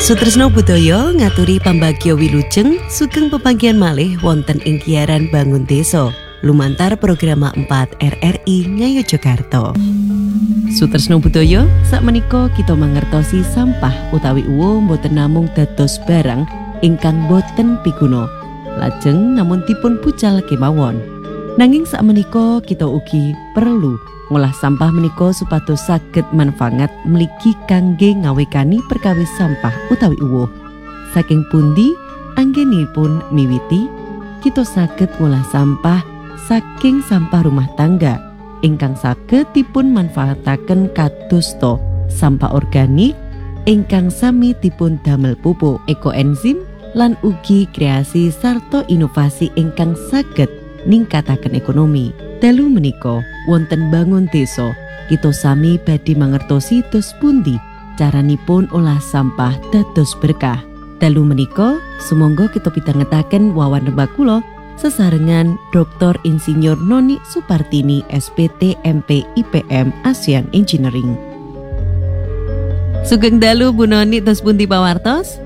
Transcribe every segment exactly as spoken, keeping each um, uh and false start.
Sutresno budaya ngaturi pambagya wilujeng sugeng pepanggihan malih wonten ing giaran Bangun Desa lumantar program empat R R I Ngayogyakarta. Sutresno budaya sakmenika kita mangertosi sampah utawi uwo boten namung dados barang ingkang boten piguna, lajeng namun dipun pucal kemawon. Nanging sakmenika kita ugi perlu ngolah sampah menika supados saged manfaat mligi kangge ngawekani perkawis sampah utawi uwuh. Saking pundi anggenipun miwiti kita saged ngolah sampah saking sampah rumah tangga ingkang saged dipun manfaataken kadosta sampah organik ingkang sami dipun damel pupuk ekoenzim lan ugi kreasi sarta inovasi ingkang saged ningkataken ekonomi. Dalu menika wonten Bangun Desa kita sami badhe mangertosi dos pundi caranipun olah sampah dados berkah. Dalu menika sumangga kita pidhangetaken wawan rembag kula sesarengan Doktor Insinyur Noni Supartini S P T M P I P M ASEAN Engineering. Sugeng dalu Bu Noni dos pundi pawartos?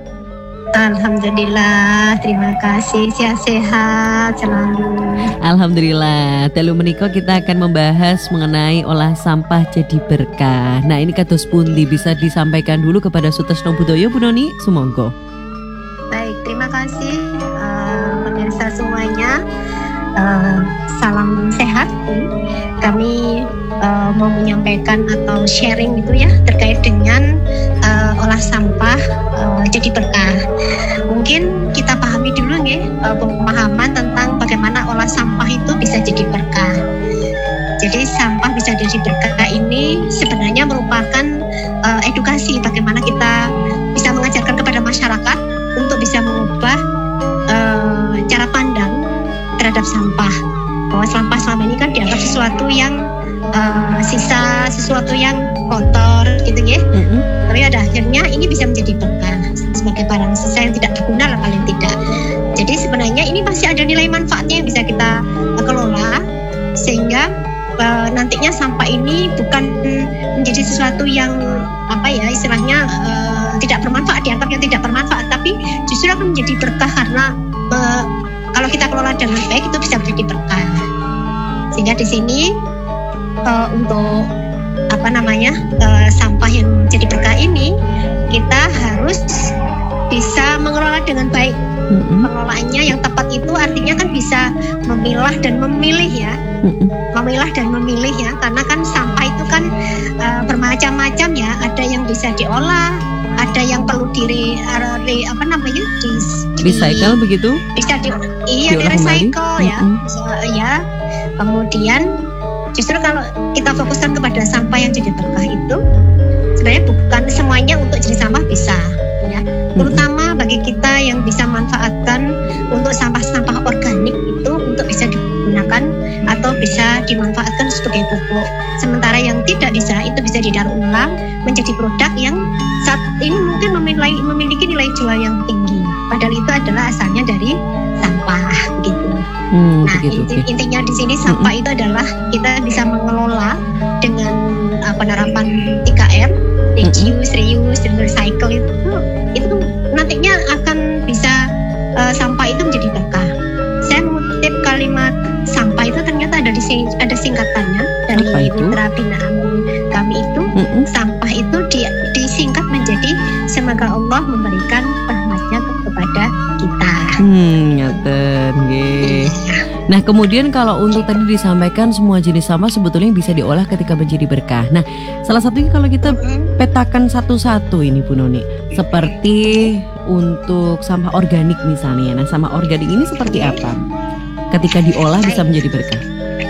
Alhamdulillah, terima kasih, sehat-sehat selalu. Alhamdulillah, dalu menika kita akan membahas mengenai olah sampah jadi berkah. Nah ini kados pundi bisa disampaikan dulu kepada Sutresno budaya Bu Noni, sumangga. Baik, terima kasih uh, pemirsa semuanya. Uh, salam sehat. Kami uh, mau menyampaikan atau sharing gitu ya terkait dengan uh, olah sampah uh, jadi berkah. Mungkin kita pahami dulu nih uh, pemahaman tentang bagaimana olah sampah itu bisa jadi berkah. Jadi sampah bisa jadi berkah ini sebenarnya merupakan uh, edukasi bagaimana kita bisa mengajarkan kepada masyarakat untuk bisa mengubah uh, cara pandang terhadap sampah. Bahwa sampah selama ini kan dianggap sesuatu yang uh, sisa, sesuatu yang kotor gitu ya. Mm-hmm. Tapi pada akhirnya ini bisa menjadi berkah sebagai barang sisa yang tidak berguna lah paling tidak. Jadi sebenarnya ini masih ada nilai manfaatnya yang bisa kita uh, kelola sehingga uh, nantinya sampah ini bukan menjadi sesuatu yang apa ya istilahnya uh, tidak bermanfaat, dianggap yang tidak bermanfaat, tapi justru akan menjadi berkah karena uh, kalau kita kelola dengan baik itu bisa menjadi berkah. Sehingga di sini uh, untuk apa namanya uh, sampah yang menjadi berkah ini kita harus bisa mengelola dengan baik. Mm-hmm. Pengelolaannya yang tepat itu artinya kan bisa memilah dan memilih ya. Mm-hmm. Memilah dan memilih ya, karena kan sampah itu kan uh, bermacam-macam ya. Ada yang bisa diolah, ada yang perlu di, di apa namanya di, di recycle begitu? Bisa di iya di recycle ya. Mm-hmm. So, ya. Kemudian justru kalau kita fokuskan kepada sampah yang jadi berkah itu sebenarnya bukan semuanya untuk jadi sampah bisa ya. Terutama bagi kita yang bisa manfaatkan untuk sampah-sampah organik itu untuk bisa digunakan atau bisa dimanfaatkan sebagai pupuk. Sementara yang tidak bisa itu bisa didaur ulang menjadi produk yang saat ini mungkin memiliki, memiliki nilai jual yang tinggi. Padahal itu adalah asalnya dari sampah begitu. Hmm, nah begitu, inti, okay. intinya di sini sampah hmm. itu adalah kita bisa mengelola dengan uh, penerapan tiga R, reduce, reuse, dan recycle itu itu nantinya akan bisa uh, sampah itu menjadi berkah. Saya mengutip kalimat sampah itu ternyata ada di ada singkatannya dari mitra binaan kami itu. Mm-hmm. Sampah itu di, disingkat menjadi semoga Allah memberikan rahmatnya kepada kita. Hmm, ngaten nggih. Nah, kemudian kalau untuk tadi disampaikan semua jenis sampah sebetulnya bisa diolah ketika menjadi berkah. Nah, salah satunya kalau kita petakan satu-satu ini Bu Noni, seperti untuk sampah organik misalnya. Nah, sampah organik ini seperti apa? Ketika diolah bisa menjadi berkah.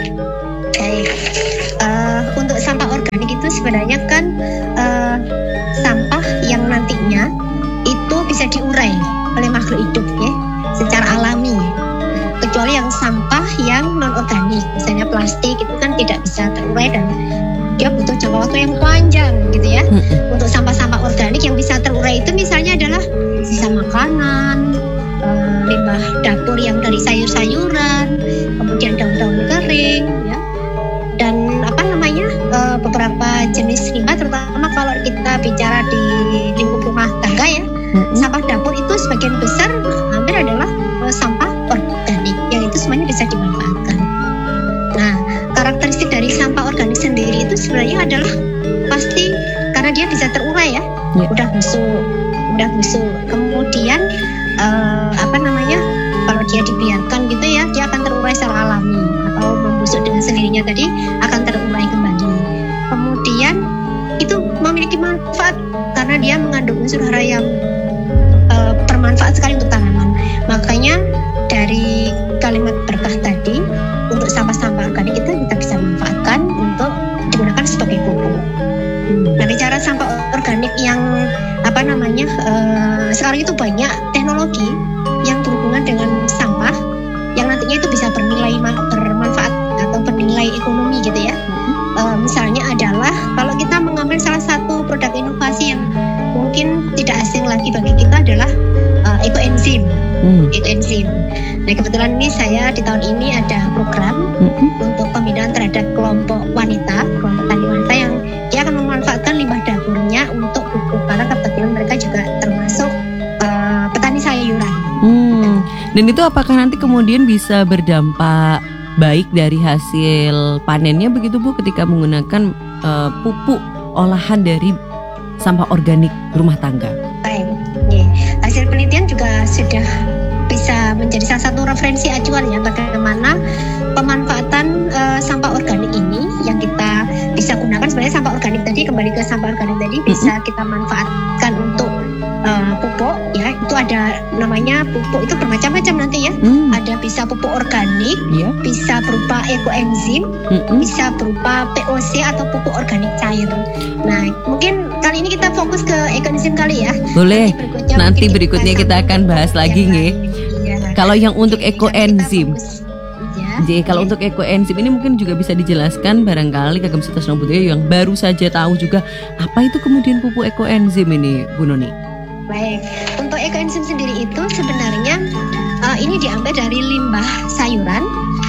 Baik. Uh, untuk sampah organik itu sebenarnya kan uh, sampah yang nantinya itu bisa diurai oleh makhluk hidup ya, secara alami. Kecuali yang sampah yang non organik, misalnya plastik itu kan tidak bisa terurai dan dia butuh jangka waktu yang panjang gitu ya. Mm-hmm. Untuk sampah-sampah organik yang bisa terurai itu misalnya adalah sisa makanan, e, limbah dapur yang dari sayur-sayuran, kemudian daun-daun kering ya. Dan apa namanya e, beberapa jenis limbah, terutama kalau kita bicara di lingkup rumah tangga ya, Mm-mm. Sampah dapur itu sebagian besar hampir adalah uh, sampah organik, yang itu semuanya bisa dimanfaatkan. Nah, karakteristik dari sampah organik sendiri itu sebenarnya adalah pasti karena dia bisa terurai ya, Ya. udah busuk, udah busuk. Kemudian uh, apa namanya? Kalau dia dibiarkan gitu ya, dia akan terurai secara alami atau membusuk dengan sendirinya tadi akan terurai kembali. Kemudian itu memiliki manfaat karena dia mengandung unsur hara yang uh, bermanfaat sekali untuk tanaman. Makanya dari kalimat berkah tadi, untuk sampah-sampah organik itu kita bisa manfaatkan untuk digunakan sebagai pupuk. Nah, bicara sampah organik yang apa namanya uh, sekarang itu banyak teknologi yang berhubungan dengan sampah yang nantinya itu bisa bernilai bermanfaat atau bernilai ekonomi gitu ya. Uh, misalnya adalah kalau kita mengambil salah satu produk inovasi yang mungkin tidak asing lagi bagi kita adalah uh, ekoenzim. Hmm. Ekoenzim. Nah, kebetulan ini saya di tahun ini ada program Mm-mm. untuk pembinaan terhadap kelompok wanita, kelompok tani wanita yang dia akan memanfaatkan limbah dapurnya untuk pupuk karena kebetulan mereka juga termasuk uh, petani sayuran. Hmm. Dan itu apakah nanti kemudian bisa berdampak baik dari hasil panennya begitu Bu ketika menggunakan uh, pupuk olahan dari sampah organik rumah tangga? Baik, ya. Hasil penelitian juga sudah bisa menjadi salah satu referensi acuan ya bagaimana pemanfaatan uh, sampah organik ini yang kita bisa gunakan. Sebenarnya sampah organik tadi, kembali ke sampah organik tadi, bisa kita manfaatkan untuk uh, pupuk ya. Itu ada namanya pupuk itu bermacam-macam nanti ya. Hmm. Ada bisa pupuk organik, Ya. bisa berupa ekoenzim, Mm-mm. bisa berupa P O C atau pupuk organik cair. Nah, mungkin kali ini kita fokus ke ekoenzim kali ya. Boleh. Berikutnya Nanti mungkin berikutnya kita akan bahas lagi yang nggih. lain. Ya. Kalau yang untuk Jadi, kita ekoenzim, fokus. Ya. Jadi kalau Ya. untuk ekoenzim ini mungkin juga bisa dijelaskan barangkali Kagem Sutasno Budaya yang baru saja tahu juga apa itu kemudian pupuk ekoenzim ini Bu Noni. Baik, untuk ekoenzim sendiri itu sebenarnya uh, ini diambil dari limbah sayuran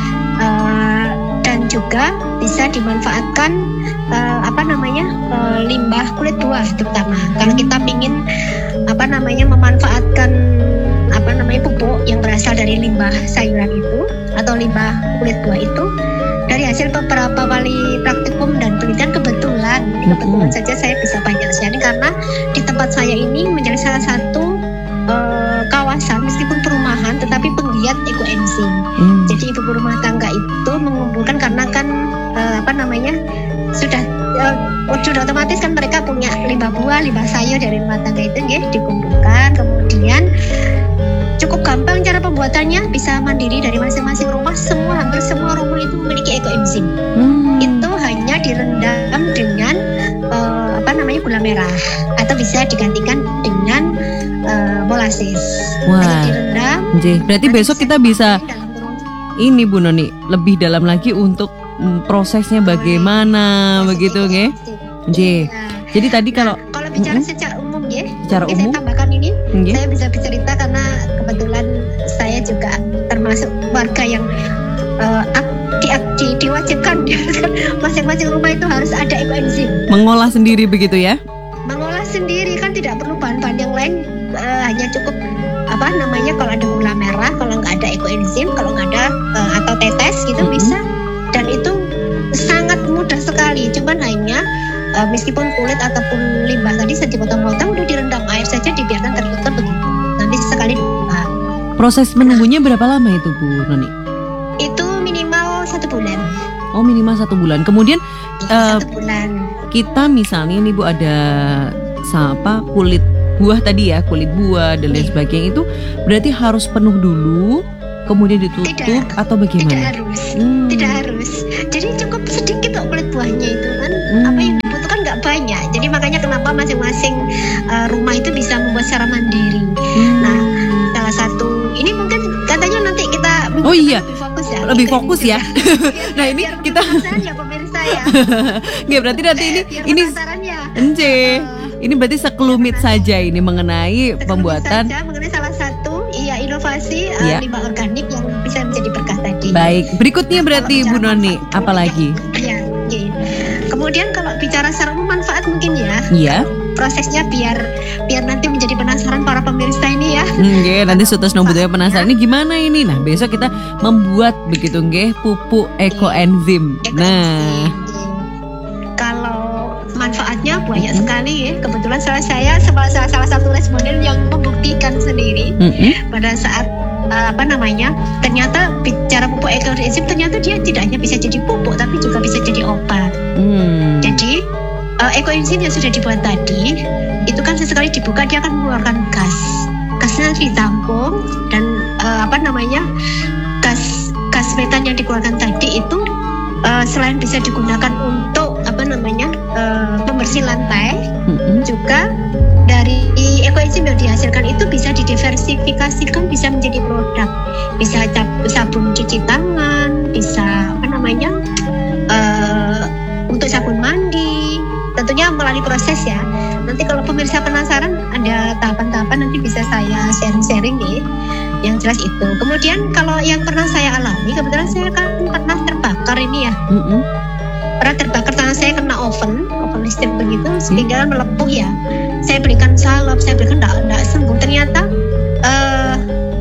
uh, dan juga bisa dimanfaatkan uh, apa namanya uh, limbah kulit buah terutama. Kalau kita ingin apa namanya memanfaatkan apa namanya pupuk yang berasal dari limbah sayuran itu atau limbah kulit buah itu, dari hasil beberapa kali praktikum dan penelitian kebetulan kebetulan Mm-hmm. saja saya bisa banyak sharing karena di tempat saya ini menjadi salah satu uh, kawasan meskipun perumahan tetapi penggiat ekoenzim. Hmm. Jadi ibu rumah tangga itu mengumpulkan karena kan uh, apa namanya sudah uh, sudah otomatis kan mereka punya limbah buah, limbah sayur dari rumah tangga itu ya, dikumpulkan, kemudian cukup gampang cara pembuatannya, bisa mandiri dari masing-masing rumah. Semua hampir semua rumah itu memiliki ekoenzim. Hmm. Itu hanya direndam dengan uh, apa namanya gula merah atau bisa digantikan dengan uh, molasses. Wah. Hanya direndam. Nggih, berarti nanti besok kita bisa dipakai dalam kurung. ini Bu Noni lebih dalam lagi untuk mm, prosesnya bagaimana begitu nggih. Nggih. Nah, Jadi tadi kalau kalau bicara Mm-mm. secara umum ya, Secara mungkin umum? saya tambahkan ini, nggih. saya bisa bercerita karena kebetulan saya juga termasuk warga yang uh, ak- di, di, diwajibkan masing-masing rumah itu harus ada ekoenzim. Mengolah sendiri begitu ya? Mengolah sendiri kan tidak perlu bahan-bahan yang lain, uh, hanya cukup apa namanya kalau ada gula merah, kalau nggak ada ekoenzim, kalau nggak ada uh, atau tetes gitu Mm-mm. bisa, dan itu sangat mudah sekali. Cuman hanya uh, meskipun kulit ataupun limbah tadi saya dipotong-potong udah direndam air saja, dibiarkan tertutup begitu. Nanti sekali dibuka. Proses menunggunya berapa lama itu Bu Noni? Itu minimal satu bulan. Oh minimal satu bulan. Kemudian Ya, Eh, satu bulan. kita misalnya nih Bu ada apa kulit buah tadi ya, kulit buah dan lain Iya. sebagainya itu berarti harus penuh dulu kemudian ditutup Tidak. atau Tidak bagaimana? harus. Hmm. Tidak harus. Jadi cukup sedikit kok kulit buahnya itu kan. Hmm. Apa yang dibutuhkan nggak banyak. Jadi makanya kenapa masing-masing uh, rumah itu bisa membuat secara mandiri. Hmm. Nah, salah satu ini mungkin katanya nanti kita Oh iya. lebih fokus ya. Lebih Kita fokus ya. biar- Nah, ini biar kita- penasaran ya pemirsa ya. Nggak, berarti nanti ini Biar ini penasaran ya. Ence. Uh, Ini berarti sekelumit saja ini mengenai Sekelumit pembuatan. saja mengenai salah satu iya inovasi uh, Iya. limbah organik yang bisa menjadi berkah tadi. Baik, berikutnya berarti Bu Noni apalagi? Iya, iya. Kemudian kalau bicara secara umum manfaat mungkin ya. Iya. prosesnya biar biar nanti menjadi penasaran para pemirsa ini ya. Nggih, nanti Sutasno Budaya penasaran ini gimana ini. Nah, besok kita membuat begitu nggih pupuk ekoenzim. Nah, kalau manfaatnya banyak sekali ya. Kebetulan salah saya salah, salah satu responden yang membuktikan sendiri mm-hmm. pada saat uh, apa namanya ternyata bicara pupuk ekoenzim ternyata dia tidak hanya bisa jadi pupuk tapi juga bisa jadi obat. Mm. Jadi uh, ekoenzim yang sudah dibuat tadi itu kan sesekali dibuka dia akan mengeluarkan gas. Gasnya ditampung dan uh, apa namanya gas gas metan yang dikeluarkan tadi itu uh, selain bisa digunakan untuk apa namanya uh, pembersih lantai, mm-hmm. juga dari ekoenzim yang dihasilkan itu bisa didiversifikasikan bisa menjadi produk, bisa sabun cuci tangan, bisa apa namanya uh, untuk sabun mandi, tentunya melalui proses ya. Nanti kalau pemirsa penasaran ada tahapan-tahapan nanti bisa saya sharing-sharing nih. Yang jelas itu. Kemudian kalau yang pernah saya alami, kebetulan saya kan pernah terbakar ini ya. Mm-hmm. Pernah terbakar tangan saya kena oven, oven listrik begitu, sehingga melepuh ya. Saya berikan salep, saya berikan enggak sembuh. Ternyata uh,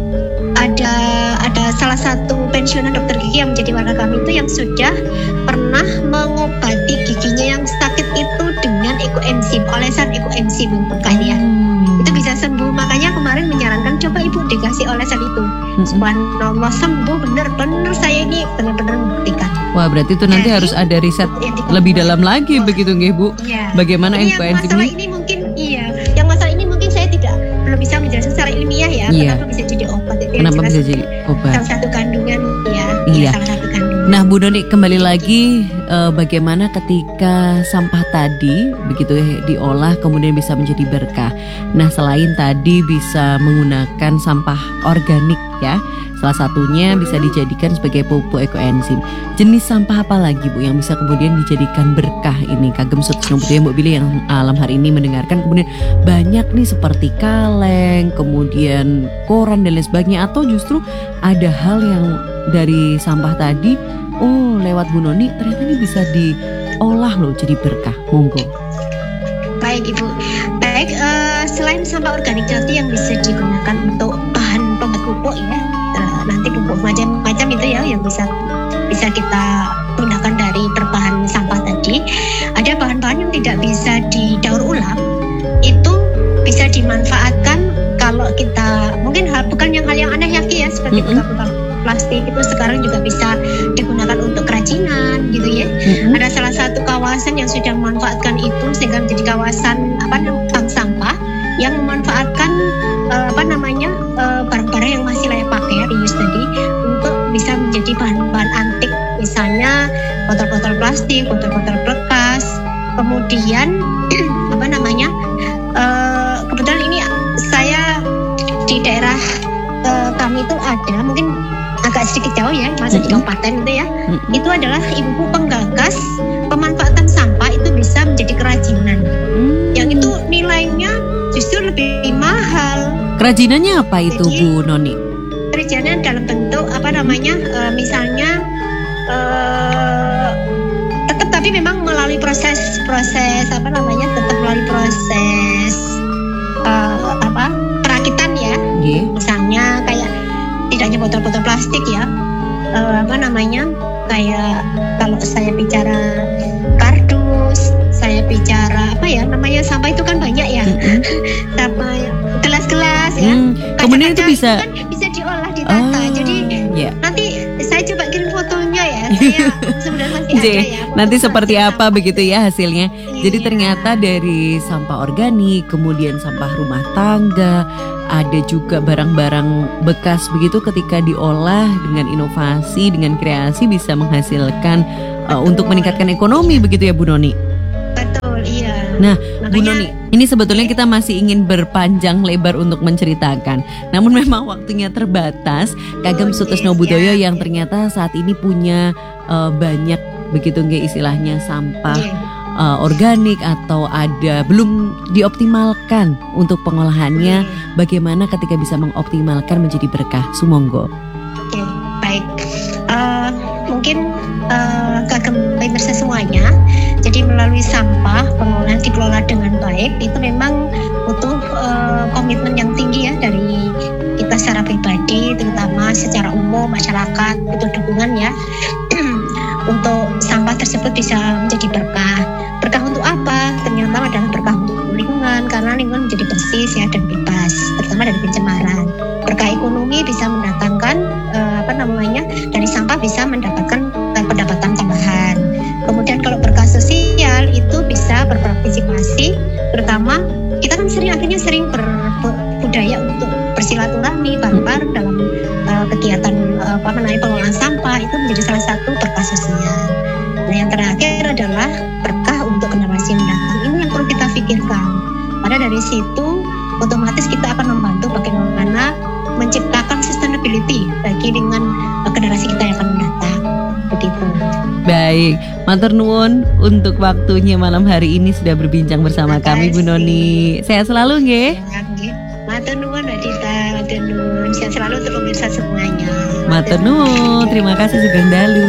ada ada salah satu pensiunan dokter gigi yang menjadi warga kami itu yang sudah pernah mengobati giginya yang sakit itu dengan ekoenzim, olesan ekoenzim makanya hmm. itu bisa sembuh. Makanya kemarin menyarankan coba ibu dikasih olesan itu. Hmm. Subhanallah sembuh benar-benar, saya ini benar-benar membuktikan. Wah, berarti itu nanti jadi, harus ada riset lebih dalam lagi oh. begitu nggih Bu? Ya. Bagaimana ekoenzim ini? Masalah ini mungkin iya, yang masalah ini mungkin saya tidak belum bisa menjelaskan secara ilmiah ya, iya. kenapa bisa jadi obat itu. Kenapa bisa jadi obat? Salah satu kandungan ya, iya. ya salah satu kandungan. Nah, Bu Noni kembali lagi eh, bagaimana ketika sampah tadi begitu ya diolah kemudian bisa menjadi berkah. Nah, selain tadi bisa menggunakan sampah organik ya, salah satunya bisa dijadikan sebagai pupuk ekoenzim. Jenis sampah apa lagi Bu yang bisa kemudian dijadikan berkah ini? Kagem Sutasno Budaya Mbok Billy yang alam hari ini mendengarkan kemudian banyak nih seperti kaleng, kemudian koran dan lain sebagainya, atau justru ada hal yang dari sampah tadi oh lewat Bu Noni ternyata ini bisa diolah loh jadi berkah. Monggo. Baik Ibu. Baik, uh, selain sampah organik nanti yang bisa digunakan untuk bahan pembuat pupuk ya, uh, nanti pupuk macam-macam itu ya yang bisa bisa kita gunakan dari berbahan sampah tadi. Ada bahan-bahan yang tidak bisa didaur ulang, itu bisa dimanfaatkan kalau kita mungkin hal bukan yang hal yang aneh ya Ki ya, seperti mm-hmm. botol plastik itu sekarang juga bisa digunakan untuk kerajinan gitu ya. Mm-hmm. Ada salah satu kawasan yang sudah memanfaatkan itu sehingga menjadi kawasan apa namanya bank sampah yang memanfaatkan uh, apa namanya uh, barang-barang yang masih layak pakai reuse tadi untuk bisa menjadi bahan-bahan antik, misalnya botol-botol plastik, botol-botol bekas. Kemudian apa namanya uh, kebetulan ini saya di daerah uh, kami itu ada mungkin agak sedikit jauh ya, masuk mm-hmm. di kabupaten itu ya. Mm-hmm. Itu adalah ibu penggagas pemanfaatan sampah itu bisa menjadi kerajinan. Mm-hmm. Yang itu nilainya justru lebih mahal. Kerajinannya apa itu Jadi, Bu Noni? Kerajinan dalam bentuk apa namanya? Uh, misalnya uh, tetap tapi memang melalui proses proses apa namanya? Tetap melalui proses uh, apa? perakitan ya. Yeah. Misalnya kayak tidak hanya botol-botol plastik ya, uh, apa namanya kayak kalau saya bicara kardus, saya bicara apa ya namanya sampah itu kan banyak ya, mm-hmm. sampah gelas-gelas ya, mm. kemudian itu bisa itu kan bisa diolah ditata, oh, jadi yeah. nanti saya coba kirim fotonya ya, saya sebenarnya masih ada ya. Nanti seperti apa begitu ya hasilnya. Iya. Jadi ternyata dari sampah organik, kemudian sampah rumah tangga, ada juga barang-barang bekas begitu ketika diolah dengan inovasi, dengan kreasi bisa menghasilkan uh, untuk meningkatkan ekonomi begitu ya Bu Noni. Betul, iya. Nah, makanya, Bu Noni, ini sebetulnya kita masih ingin berpanjang lebar untuk menceritakan. Namun memang waktunya terbatas. Kagem Sutasno Budaya yang ternyata saat ini punya uh, banyak begitu nggih istilahnya sampah uh, organik atau ada belum dioptimalkan untuk pengolahannya. Bagaimana ketika bisa mengoptimalkan menjadi berkah? Sumonggo. Oke, baik. Uh, mungkin uh, kagem pemirsa semuanya. Jadi melalui sampah, pengelolaan dikelola dengan baik itu memang butuh uh, komitmen yang tinggi ya dari kita secara pribadi, terutama secara umum masyarakat butuh dukungan ya untuk sampah tersebut bisa menjadi berkah. Berkah untuk apa? Ternyata adalah berkah untuk lingkungan karena lingkungan menjadi bersih, sehat dan bebas, terutama dari pencemaran. Berkah ekonomi bisa mendatangkan uh, apa namanya dari sampah bisa mendapatkan uh, pendapatan tambahan. Kemudian kalau berkah sosial itu bisa berpartisipasi, terutama kita kan sering akhirnya sering berbudaya untuk bersilaturahmi bareng-bareng dalam uh, kegiatan uh, apa namanya pengelolaan sampah itu menjadi salah satu berkah sosial. Nah yang terakhir adalah berkah untuk generasi mendatang. Ini yang perlu kita pikirkan. Karena dari situ otomatis kita akan membantu bagaimana menciptakan sustainability bagi dengan uh, generasi kita yang akan mendatang. Begitu. Baik, matur nuwun untuk waktunya malam hari ini sudah berbincang bersama Makasih. kami Bu Noni. Sehat selalu nggih. Ya, nggih. Matur nuwun Mbak Dita, matur nuwun. Sehat selalu untuk pemirsa semuanya. Matur nuwun. Terima kasih Sugeng Dalu.